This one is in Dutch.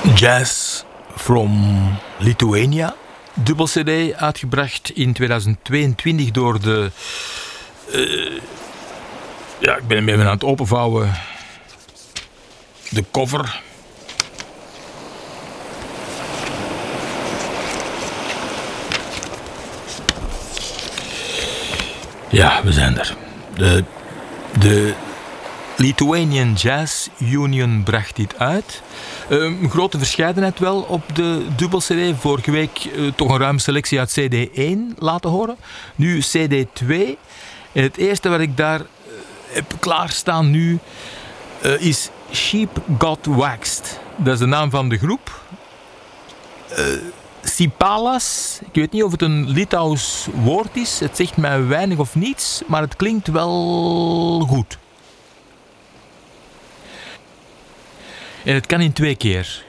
Jazz from Lithuania. Dubbel CD uitgebracht in 2022 door de... ik ben hem even aan het openvouwen. De cover. Ja, we zijn er. De Lithuanian Jazz Union bracht dit uit. Een grote verscheidenheid wel op de dubbel CD. Vorige week toch een ruime selectie uit CD1 laten horen. Nu CD2. En het eerste wat ik daar heb klaarstaan nu is Sheep Got Waxed. Dat is de naam van de groep. Sipalas, ik weet niet of het een Litouws woord is. Het zegt mij weinig of niets, maar het klinkt wel goed. En het kan in 2 keer.